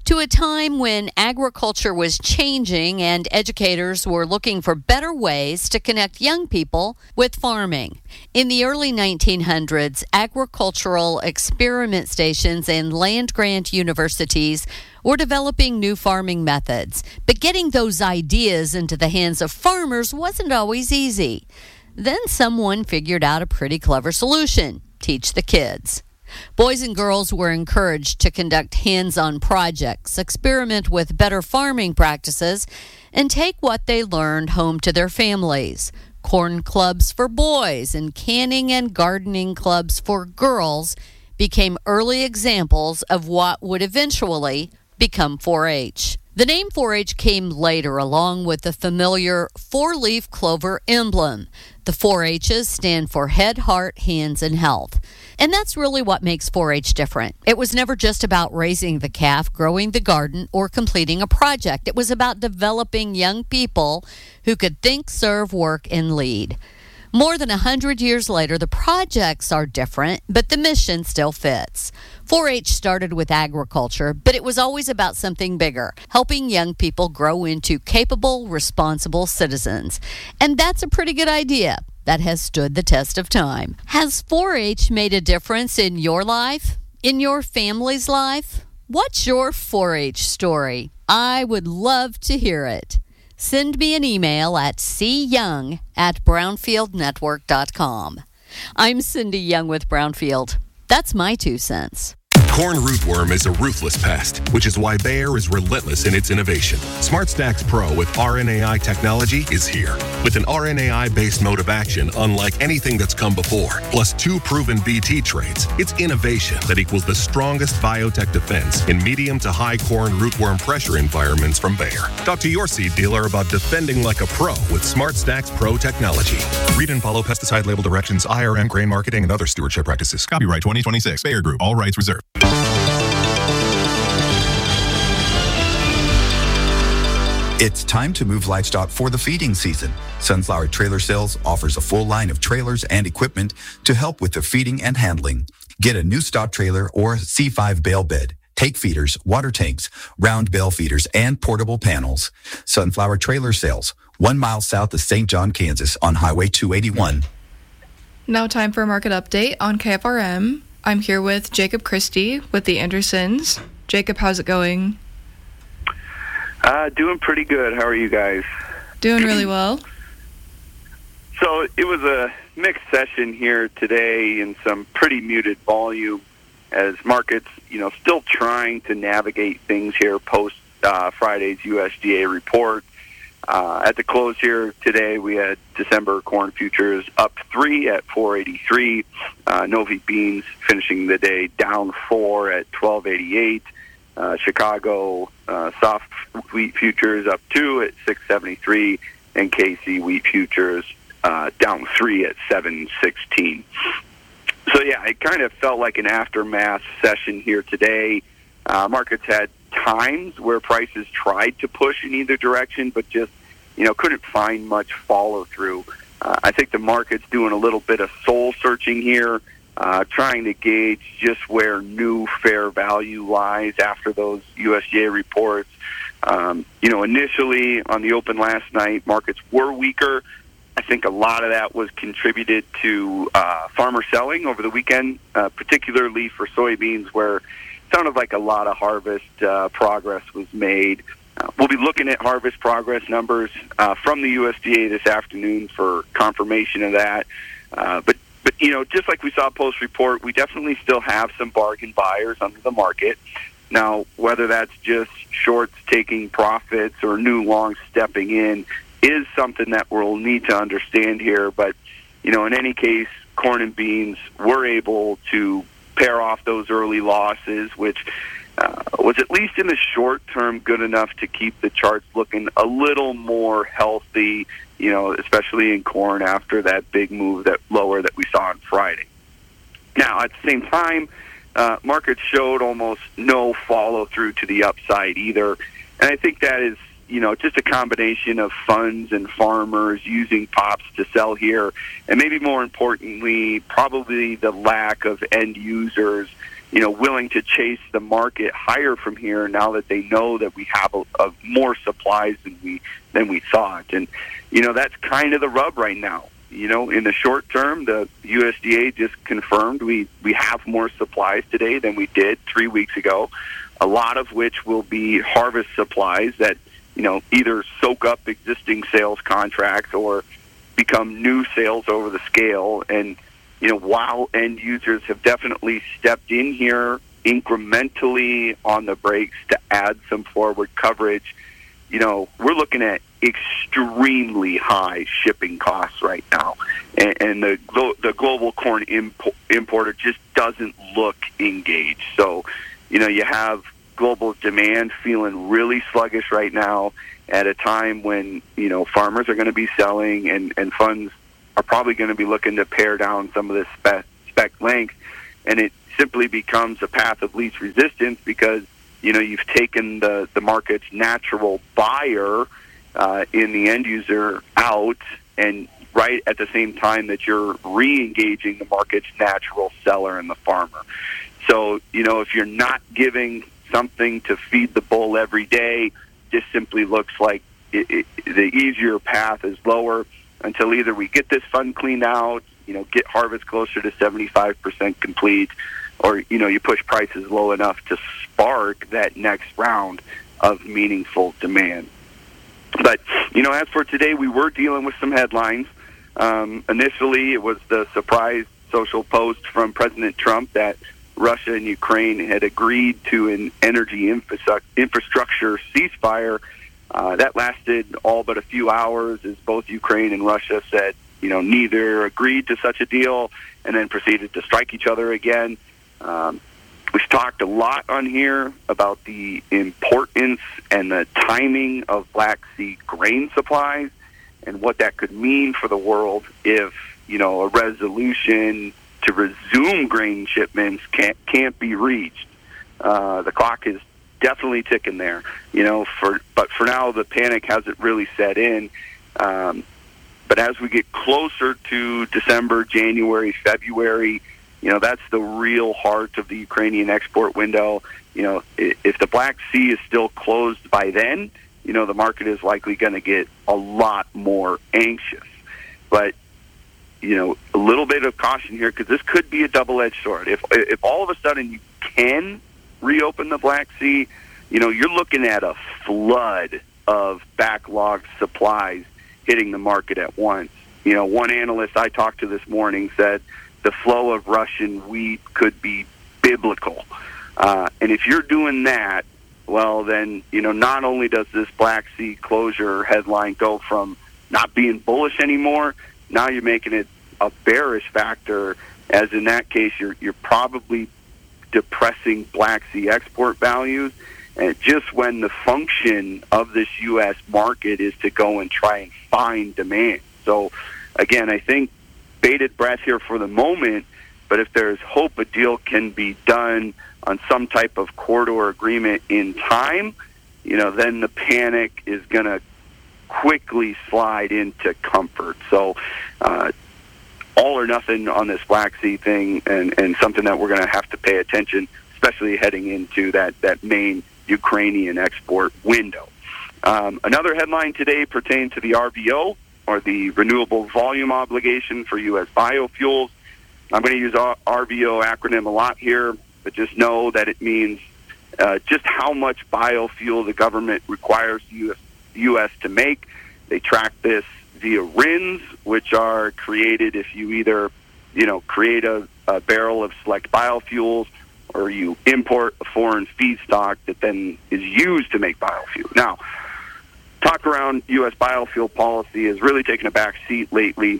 to a time when agriculture was changing and educators were looking for better ways to connect young people with farming. In the early nineteen hundreds, agricultural experiment stations and land-grant universities were developing new farming methods, but getting those ideas into the hands of farmers wasn't always easy. Then someone figured out a pretty clever solution: teach the kids. Boys and girls were encouraged to conduct hands-on projects, experiment with better farming practices, and take what they learned home to their families. Corn clubs for boys and canning and gardening clubs for girls became early examples of what would eventually become four H. The name four H came later, along with the familiar four-leaf clover emblem. The four H's stand for Head, Heart, Hands, and Health. And that's really what makes four H different. It was never just about raising the calf, growing the garden, or completing a project. It was about developing young people who could think, serve, work, and lead. More than one hundred years later, the projects are different, but the mission still fits. four H started with agriculture, but it was always about something bigger, helping young people grow into capable, responsible citizens. And that's a pretty good idea that has stood the test of time. Has four H made a difference in your life? In your family's life? What's your four H story? I would love to hear it. Send me an email at c young at brownfield network dot com. I'm Cindy Young with Brownfield. That's my two cents. Corn rootworm is a ruthless pest, which is why Bayer is relentless in its innovation. SmartStax Pro with R N A I technology is here. With an R N A I-based mode of action unlike anything that's come before, plus two proven B T traits, it's innovation that equals the strongest biotech defense in medium to high corn rootworm pressure environments from Bayer. Talk to your seed dealer about defending like a pro with SmartStax Pro technology. Read and follow pesticide label directions, I R M grain marketing, and other stewardship practices. Copyright twenty twenty-six. Bayer Group. All rights reserved. It's time to move livestock for the feeding season. Sunflower Trailer Sales offers a full line of trailers and equipment to help with the feeding and handling. Get a new stock trailer or C five bale bed, take feeders, water tanks, round bale feeders, and portable panels. Sunflower Trailer Sales, one mile south of Saint John, Kansas on Highway two eighty-one. Now time for a market update on K F R M. I'm here with Jacob Christie with the Andersons. Jacob, how's it going? Uh, doing pretty good. How are you guys? Doing really well. So it was a mixed session here today and some pretty muted volume as markets, you know, still trying to navigate things here post uh, Friday's U S D A report. Uh, at the close here today, we had December corn futures up three at four eighty-three. Uh, Novi beans finishing the day down four at twelve eighty-eight. Uh, Chicago uh, soft wheat futures up two at six seventy-three, and K C wheat futures uh, down three at seven sixteen. So yeah, it kind of felt like an aftermath session here today. Uh, markets had times where prices tried to push in either direction, but just, you know, couldn't find much follow through. Uh, I think the market's doing a little bit of soul searching here, uh, trying to gauge just where new fair value lies after those U S D A reports. Um, you know, initially on the open last night, markets were weaker. I think a lot of that was contributed to uh, farmer selling over the weekend, uh, particularly for soybeans, where it sounded like a lot of harvest uh, progress was made. Uh, we'll be looking at harvest progress numbers uh, from the U S D A this afternoon for confirmation of that. Uh, but, but you know, just like we saw post-report, we definitely still have some bargain buyers under the market. Now, whether that's just shorts taking profits or new longs stepping in is something that we'll need to understand here. But, you know, in any case, corn and beans were able to pair off those early losses, which uh, was at least in the short term good enough to keep the charts looking a little more healthy, you know, especially in corn after that big move that lower that we saw on Friday. Now, at the same time, uh, markets showed almost no follow through to the upside either. And I think that is, you know, just a combination of funds and farmers using pops to sell here. And maybe more importantly, probably the lack of end users, you know, willing to chase the market higher from here now that they know that we have a, a more supplies than we than we thought. And, you know, that's kind of the rub right now. You know, in the short term, the U S D A just confirmed we, we have more supplies today than we did three weeks ago, a lot of which will be harvest supplies that, you know, either soak up existing sales contracts or become new sales over the scale. And, you know, while end users have definitely stepped in here incrementally on the brakes to add some forward coverage, you know, we're looking at extremely high shipping costs right now. And, and the the global corn impo- importer just doesn't look engaged. So, you know, you have global demand feeling really sluggish right now at a time when, you know, farmers are going to be selling and, and funds are probably going to be looking to pare down some of this spec, spec length. And it simply becomes a path of least resistance because, you know, you've taken the, the market's natural buyer uh, in the end user out, and right at the same time that you're re-engaging the market's natural seller and the farmer. So, you know, if you're not giving something to feed the bull every day, this simply looks like it, it, the easier path is lower until either we get this fund cleaned out, you know, get harvest closer to seventy-five percent complete, or, you know, you push prices low enough to spark that next round of meaningful demand. But, you know, as for today, we were dealing with some headlines. Um, initially, it was the surprise social post from President Trump that Russia and Ukraine had agreed to an energy infra- infrastructure ceasefire. Uh, that lasted all but a few hours as both Ukraine and Russia said, you know, neither agreed to such a deal and then proceeded to strike each other again. Um, we've talked a lot on here about the importance and the timing of Black Sea grain supplies and what that could mean for the world if, you know, a resolution to resume grain shipments can't can't be reached. Uh, the clock is definitely ticking there, you know. For but for now, the panic hasn't really set in. Um, but as we get closer to December, January, February, you know, that's the real heart of the Ukrainian export window. You know, if the Black Sea is still closed by then, you know, the market is likely going to get a lot more anxious. But you know, a little bit of caution here because this could be a double-edged sword. If if all of a sudden you can reopen the Black Sea, you know, you're looking at a flood of backlogged supplies hitting the market at once. You know, one analyst I talked to this morning said the flow of Russian wheat could be biblical. Uh, and if you're doing that, well, then, you know, not only does this Black Sea closure headline go from not being bullish anymore, now you're making it a bearish factor, as in that case you're you're probably depressing Black Sea export values, and just when the function of this U S market is to go and try and find demand. So, again, I think bated breath here for the moment, but if there's hope a deal can be done on some type of corridor agreement in time, you know, then the panic is going to quickly slide into comfort. So uh, all or nothing on this Black Sea thing, and, and something that we're going to have to pay attention, especially heading into that, that main Ukrainian export window. Um, another headline today pertained to the R V O, or the Renewable Volume Obligation for U S biofuels. I'm going to use R V O acronym a lot here, but just know that it means uh, just how much biofuel the government requires the U S U S to make. They track this via R I Ns, which are created if you either, you know, create a, a barrel of select biofuels or you import a foreign feedstock that then is used to make biofuel. Now, talk around U S biofuel policy has really taken a back seat lately,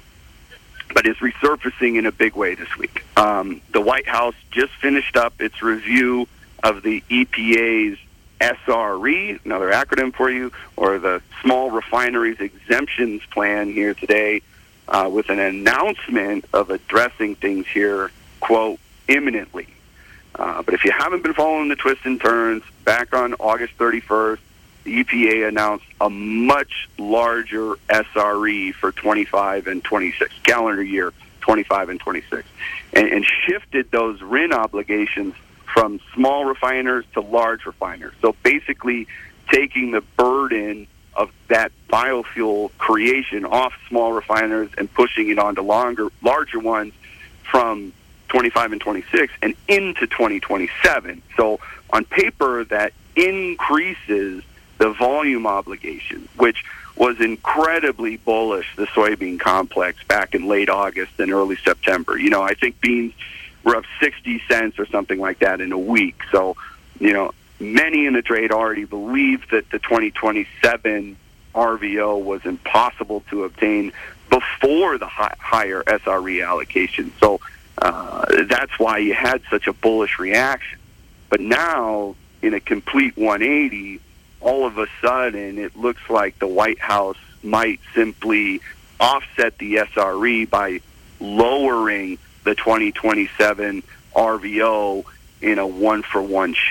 but is resurfacing in a big way this week. Um, the White House just finished up its review of the E P A's S R E, another acronym for you, or the Small Refineries Exemptions Plan here today, uh, with an announcement of addressing things here, quote, imminently. Uh, but if you haven't been following the twists and turns, back on August thirty-first, the E P A announced a much larger S R E for twenty-five and twenty-six, calendar year twenty-five and twenty-six, and, and shifted those R I N obligations from small refiners to large refiners. So basically taking the burden of that biofuel creation off small refiners and pushing it onto longer, larger ones from twenty-five and twenty-six and into twenty twenty-seven. So on paper, that increases the volume obligation, which was incredibly bullish, the soybean complex, back in late August and early September. You know, I think beans were up sixty cents or something like that in a week. So, you know, many in the trade already believed that the twenty twenty-seven R V O was impossible to obtain before the high, higher S R E allocation. So uh, that's why you had such a bullish reaction. But now, in a complete one eighty, all of a sudden it looks like the White House might simply offset the S R E by lowering the twenty twenty-seven R V O in a one-for-one